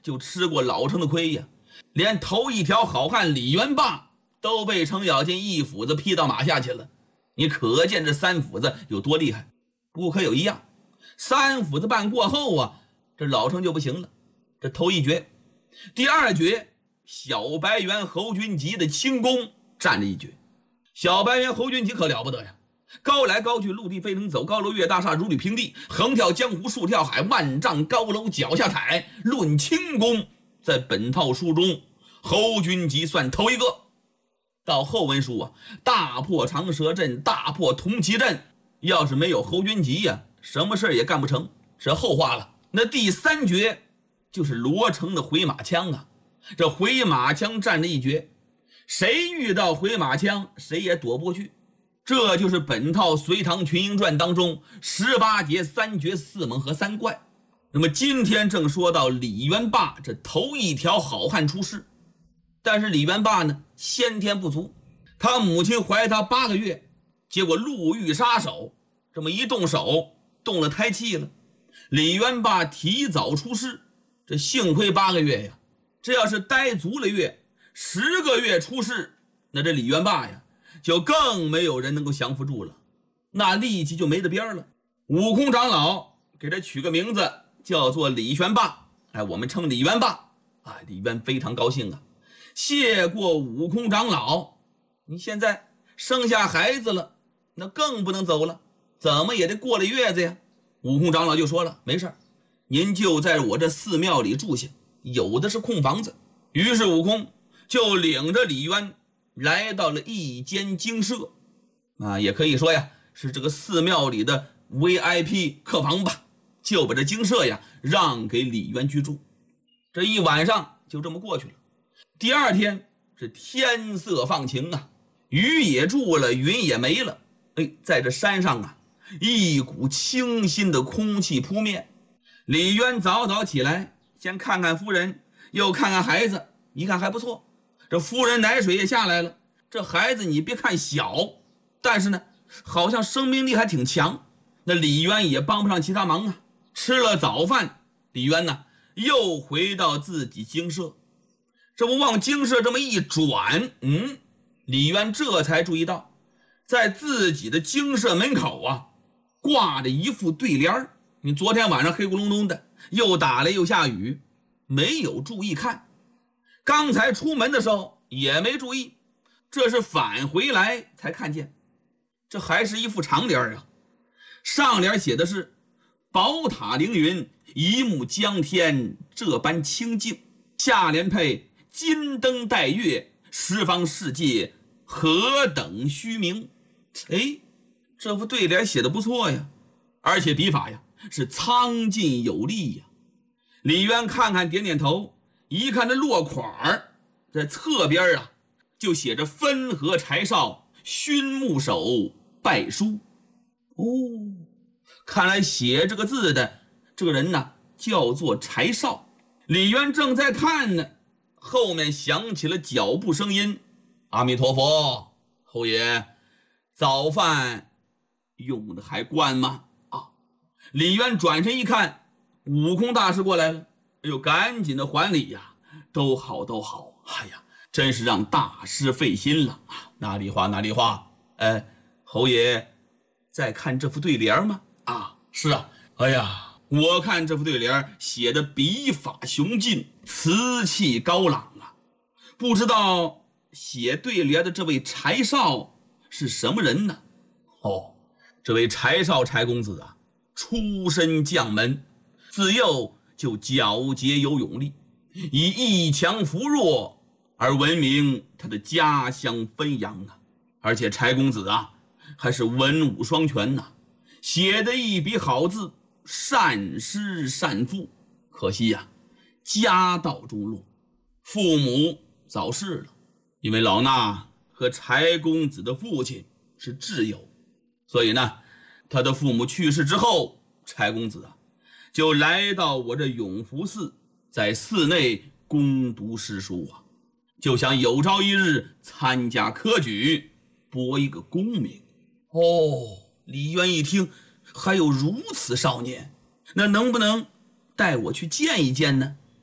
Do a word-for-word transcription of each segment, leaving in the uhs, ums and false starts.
就吃过老程的亏呀，连头一条好汉李元霸都被程咬金一斧子劈到马下去了。你可见这三斧子有多厉害。不过可有一样，三斧子半过后啊，这老程就不行了。这头一绝，第二绝，小白猿侯君集的轻功占了一绝。小白猿侯君集可了不得呀，高来高去，陆地飞能走，高楼越大厦，如履平地，横跳江湖，竖跳海，万丈高楼脚下踩。论轻功，在本套书中，侯君集算头一个。到后文书啊，大破长蛇阵，大破铜旗阵，要是没有侯君集呀、啊，什么事也干不成，是后话了。那第三绝就是罗成的回马枪啊，这回马枪占了一绝，谁遇到回马枪，谁也躲不过去。这就是本套《隋唐群英传》当中十八节三绝四猛和三怪。那么今天正说到李元霸这头一条好汉出世，但是李元霸呢，先天不足，他母亲怀他八个月，结果路遇杀手，这么一动手动了胎气了，李元霸提早出世。这幸亏八个月呀，这要是待足了月，十个月出世，那这李元霸呀就更没有人能够降服住了，那力气就没得边了。悟空长老给他取个名字叫做李元霸，哎，我们称李元霸啊，李渊非常高兴啊，谢过悟空长老，你现在生下孩子了，那更不能走了，怎么也得过了月子呀。悟空长老就说了，没事，您就在我这寺庙里住下，有的是空房子。于是悟空就领着李渊来到了一间精舍啊，也可以说呀是这个寺庙里的 V I P 客房吧，就把这精舍呀让给李渊居住。这一晚上就这么过去了。第二天是天色放晴啊，雨也住了，云也没了。哎，在这山上啊，一股清新的空气扑面。李渊早早起来，先看看夫人，又看看孩子，一看还不错，这夫人奶水也下来了，这孩子你别看小，但是呢好像生命力还挺强。那李渊也帮不上其他忙啊。吃了早饭，李渊呢又回到自己精舍，这不往精舍这么一转，嗯，李渊这才注意到，在自己的精舍门口啊挂着一副对联。你昨天晚上黑咕隆咚的，又打雷又下雨，没有注意看，刚才出门的时候也没注意，这是返回来才看见。这还是一副长联啊，上联写的是宝塔凌云，一目江天这般清净，下联配金灯带月，十方世界何等虚名。哎，这副对联写的不错呀，而且笔法呀是苍劲有力呀。李渊看看点点头，一看这落款在侧边啊就写着分河柴少熏木手拜书。哦，看来写这个字的这个人呢叫做柴少。李渊正在看呢，后面响起了脚步声音，阿弥陀佛，侯爷早饭用的还惯吗？啊！李渊转身一看，悟空大师过来了，哎呦，赶紧的还礼呀，都好都好，哎呀，真是让大师费心了啊！哪里话哪里话，哎，侯爷在看这副对联吗？啊，是啊，哎呀，我看这副对联写的笔法雄劲，词气高朗啊，不知道写对联的这位柴少是什么人呢？哦，这位柴少柴公子啊，出身将门，自幼就皎洁有勇力，以一强扶弱而闻名他的家乡汾阳啊。而且柴公子啊还是文武双全呐、啊，写的一笔好字，善诗善赋。可惜呀、啊，家道中落，父母早逝了。因为老衲和柴公子的父亲是挚友，所以呢，他的父母去世之后，柴公子啊就来到我这永福寺，在寺内攻读诗书啊，就想有朝一日参加科举，博一个功名。哦，李渊一听，还有如此少年，那能不能带我去见一见呢？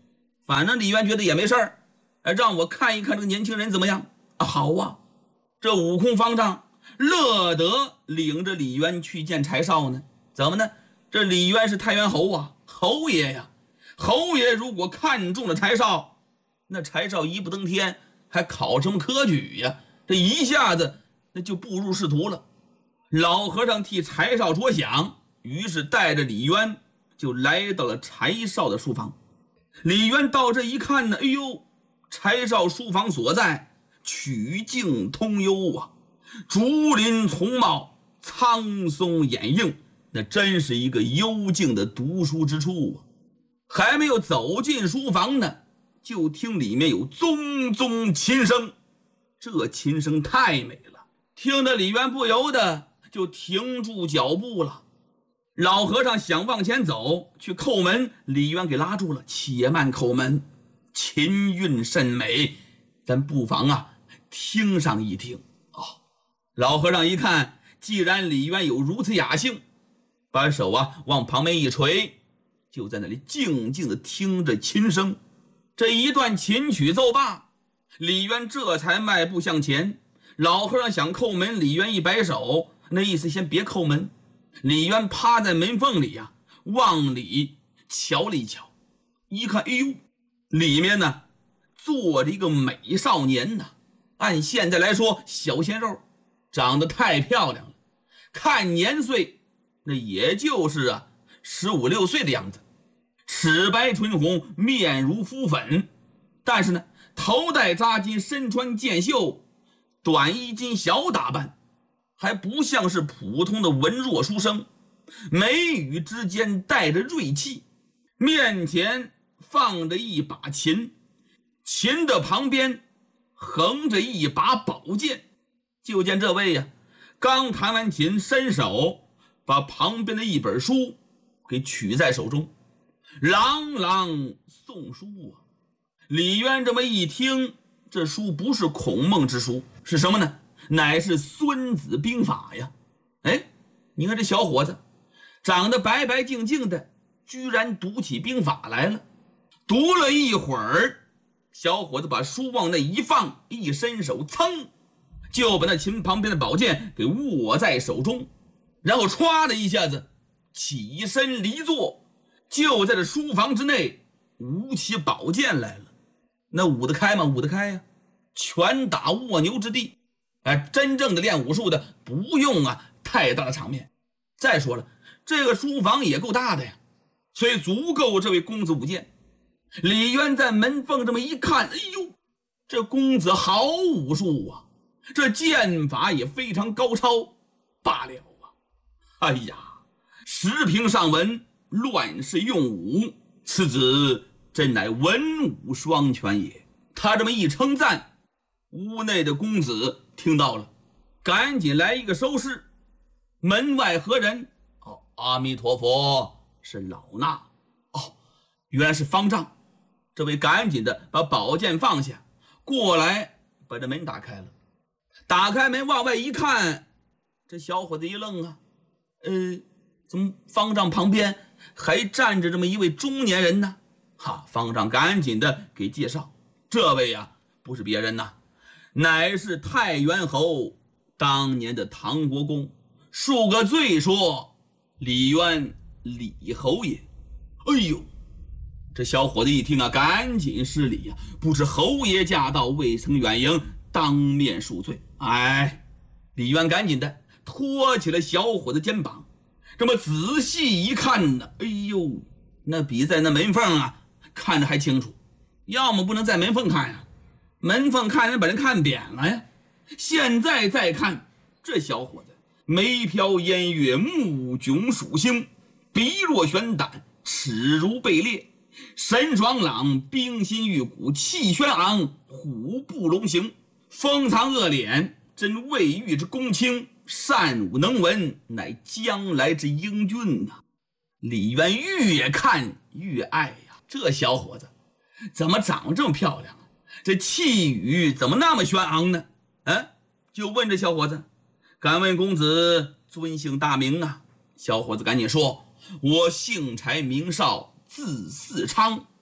反正李渊觉得也没事儿，让我看一看这个年轻人怎么样啊？好啊，这悟空方丈乐得领着李渊去见柴少呢。怎么呢？这李渊是太原侯啊，侯爷呀，侯爷如果看中了柴少，那柴少一步登天，还考什么科举呀？这一下子那就步入仕途了。老和尚替柴少着想，于是带着李渊就来到了柴少的书房。李渊到这一看呢，哎呦，柴少书房所在，曲径通幽啊，竹林丛茂，苍松掩映，那真是一个幽静的读书之处啊。还没有走进书房呢，就听里面有淙淙琴声，这琴声太美了，听得李渊不由得就停住脚步了。老和尚想往前走去叩门，李渊给拉住了，且慢叩门，琴韵甚美，咱不妨啊听上一听哦。老和尚一看，既然李渊有如此雅兴，把手啊往旁边一垂，就在那里静静地听着琴声。这一段琴曲奏罢，李渊这才迈步向前。老和尚想叩门，李渊一摆手，那意思先别叩门。李渊趴在门缝里呀、啊，往里瞧了一瞧，一看，哎呦，里面呢坐着一个美少年呢，按现在来说小鲜肉，长得太漂亮了，看年岁那也就是啊十五六岁的样子，齿白唇红，面如敷粉，但是呢头戴扎巾，身穿箭袖，短衣襟，小打扮，还不像是普通的文弱书生，眉宇之间带着锐气。面前放着一把琴，琴的旁边横着一把宝剑。就见这位呀、啊，刚弹完琴，伸手把旁边的一本书给取在手中，朗朗诵书啊。李渊这么一听，这书不是孔孟之书，是什么呢？乃是孙子兵法呀。哎，你看这小伙子长得白白净净的，居然读起兵法来了。读了一会儿，小伙子把书往那一放，一伸手，噌就把那琴旁边的宝剑给握在手中，然后歘的一下子起身离座，就在这书房之内舞起宝剑来了。那舞得开吗？舞得开呀、啊，拳打卧牛之地。哎，真正的练武术的不用啊太大的场面。再说了，这个书房也够大的呀，所以足够这位公子舞剑。李渊在门缝这么一看，哎呦，这公子好武术啊，这剑法也非常高超罢了啊。哎呀，时平上文，乱世用武，此子真乃文武双全也。他这么一称赞，屋内的公子听到了，赶紧来一个收拾。门外何人？哦，阿弥陀佛，是老衲。哦，原来是方丈。这位赶紧的把宝剑放下，过来把这门打开了。打开门往外一看，这小伙子一愣啊，呃，怎么方丈旁边还站着这么一位中年人呢？哈，方丈赶紧的给介绍，这位呀、啊，不是别人呐，乃是太原侯当年的唐国公，恕个罪说，李渊李侯爷。哎呦，这小伙子一听啊，赶紧施礼呀、啊，不知侯爷驾到，未曾远迎，当面恕罪。哎，李渊赶紧的托起了小伙子肩膀，这么仔细一看呢，哎呦，那比在那门缝啊看着还清楚。要么不能在门缝看呀、啊，门缝看人把人看扁了呀。现在再看这小伙子，眉飘烟月，目炯曙星，鼻若悬胆，齿如贝裂，神爽朗，冰心玉骨，气轩昂，虎步龙行，风藏恶敛，真未遇之公卿，善武能文，乃将来之英俊呐、啊。李渊越看越爱呀，这小伙子怎么长这么漂亮啊？这气宇怎么那么轩昂呢？啊，就问这小伙子，敢问公子尊姓大名啊？小伙子赶紧说，我姓柴名少，字四昌。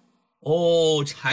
哦，柴